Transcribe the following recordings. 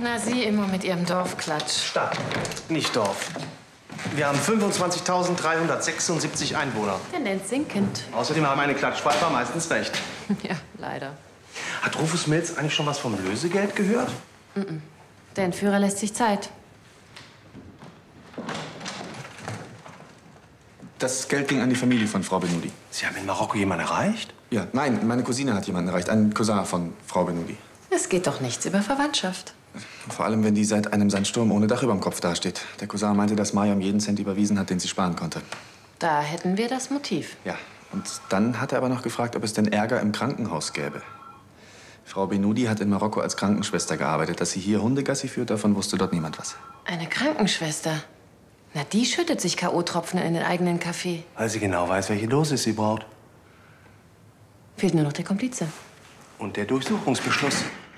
Na, Sie immer mit Ihrem Dorfklatsch. Stadt, nicht Dorf. Wir haben 25.376 Einwohner. Tendenz sinkend. Außerdem haben eine Klatschpfeifer meistens recht. Ja, leider. Hat Rufus Mills eigentlich schon was vom Lösegeld gehört? Der Entführer lässt sich Zeit. Das Geld ging an die Familie von Frau Benudi. Sie haben in Marokko jemanden erreicht? Ja, nein, meine Cousine hat jemanden erreicht. Einen Cousin von Frau Benudi. Es geht doch nichts über Verwandtschaft. Vor allem, wenn die seit einem Sandsturm ohne Dach überm Kopf dasteht. Der Cousin meinte, dass Mariam jeden Cent überwiesen hat, den sie sparen konnte. Da hätten wir das Motiv. Ja, und dann hat er aber noch gefragt, ob es denn Ärger im Krankenhaus gäbe. Frau Benudi hat in Marokko als Krankenschwester gearbeitet. Dass sie hier Hundegassi führt, davon wusste dort niemand was. Eine Krankenschwester. Na, die schüttet sich K.O.-Tropfen in den eigenen Kaffee. Weil sie genau weiß, welche Dosis sie braucht. Fehlt nur noch der Komplize. Und der Durchsuchungsbeschluss.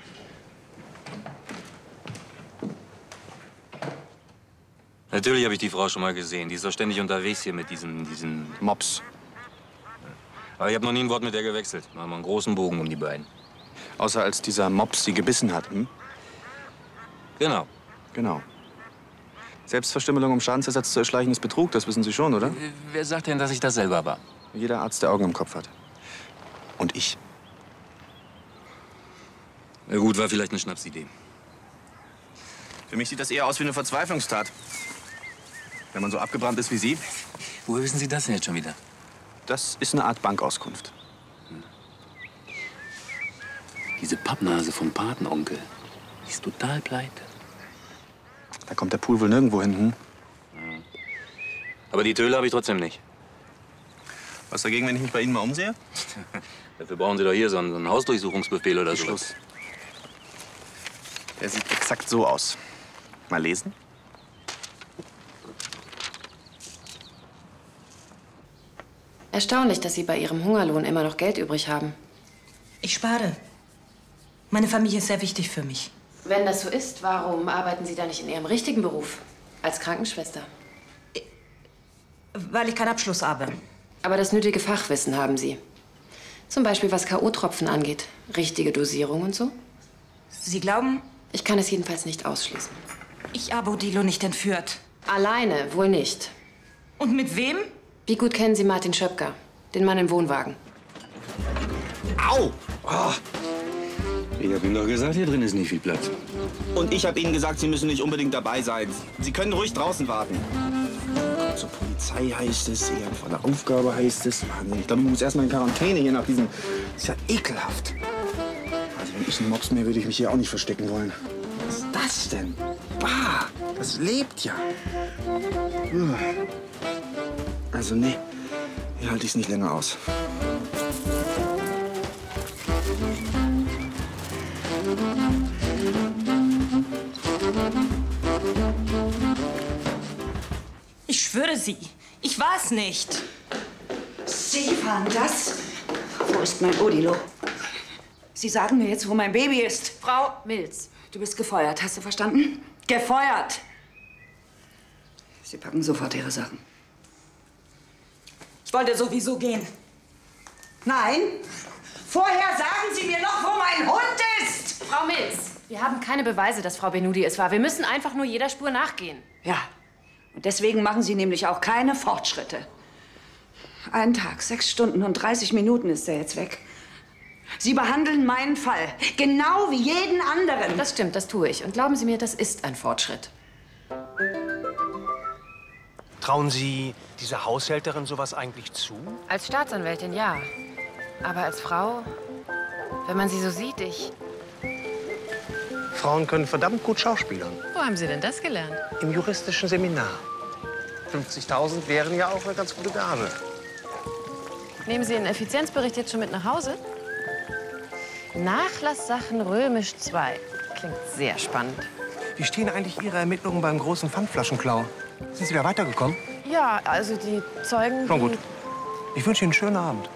Natürlich habe ich die Frau schon mal gesehen. Die ist doch ständig unterwegs hier mit diesen Mops. Aber ich habe noch nie ein Wort mit der gewechselt. Machen wir einen großen Bogen um die beiden. Außer als dieser Mops sie gebissen hat, hm? Genau. Genau. Selbstverstümmelung, um Schadensersatz zu erschleichen, ist Betrug, das wissen Sie schon, oder? Wer sagt denn, dass ich das selber war? Jeder Arzt, der Augen im Kopf hat. Und ich. Na gut, war vielleicht eine Schnapsidee. Für mich sieht das eher aus wie eine Verzweiflungstat. Wenn man so abgebrannt ist wie Sie. Woher wissen Sie das denn jetzt schon wieder? Das ist eine Art Bankauskunft. Diese Pappnase vom Patenonkel, die ist total pleite. Da kommt der Pool wohl nirgendwo hin, hm? Aber die Töle habe ich trotzdem nicht. Was dagegen, wenn ich mich bei Ihnen mal umsehe? Dafür brauchen Sie doch hier so einen Hausdurchsuchungsbefehl oder so. Schluss. Der sieht exakt so aus. Mal lesen? Erstaunlich, dass Sie bei Ihrem Hungerlohn immer noch Geld übrig haben. Ich spare. Meine Familie ist sehr wichtig für mich. Wenn das so ist, warum arbeiten Sie da nicht in Ihrem richtigen Beruf? Als Krankenschwester. Weil ich keinen Abschluss habe. Aber das nötige Fachwissen haben Sie. Zum Beispiel, was K.O.-Tropfen angeht. Richtige Dosierung und so. Sie glauben, Ich kann es jedenfalls nicht ausschließen. ich habe Odilo nicht entführt. Alleine wohl nicht. Und mit wem? Wie gut kennen Sie Martin Schöpker, den Mann im Wohnwagen? Au! Oh. Ich habe ihm doch gesagt, hier drin ist nicht viel Platz. Und ich habe Ihnen gesagt, Sie müssen nicht unbedingt dabei sein. Sie können ruhig draußen warten. Zur Polizei heißt es, ehrenvolle Aufgabe heißt es. Wahnsinn, ich glaube, ich muss erst mal in Quarantäne hier nach diesem... Das ist ja ekelhaft. Also wenn ich ein Mops wäre, würde ich mich hier auch nicht verstecken wollen. Was ist das denn? Bah, das lebt ja. Also nee, hier halte ich es nicht länger aus. Ich schwöre Sie, ich war es nicht. Sie waren das? Wo ist mein Odilo? Sie sagen mir jetzt, wo mein Baby ist. Frau Mills. Du bist gefeuert, hast du verstanden? Gefeuert! Sie packen sofort Ihre Sachen. Ich wollte sowieso gehen. Nein! Vorher sagen Sie mir noch, wo mein Hund ist! Frau Mills, wir haben keine Beweise, dass Frau Benudi es war. Wir müssen einfach nur jeder Spur nachgehen. Ja, und deswegen machen Sie nämlich auch keine Fortschritte. 1 Tag, 6 Stunden und 30 Minuten ist er jetzt weg. Sie behandeln meinen Fall genau wie jeden anderen. Das stimmt, das tue ich. Und glauben Sie mir, das ist ein Fortschritt. Trauen Sie dieser Haushälterin sowas eigentlich zu? Als Staatsanwältin ja. Aber als Frau, wenn man sie so sieht, Frauen können verdammt gut schauspielern. Wo haben Sie denn das gelernt? Im juristischen Seminar. 50.000 wären ja auch eine ganz gute Gabe. Nehmen Sie den Effizienzbericht jetzt schon mit nach Hause? Nachlasssachen römisch 2. Klingt sehr spannend. Wie stehen eigentlich Ihre Ermittlungen beim großen Pfandflaschenklau? Sind Sie da weitergekommen? Ja, also die Zeugen... Schon gut. Ich wünsche Ihnen einen schönen Abend.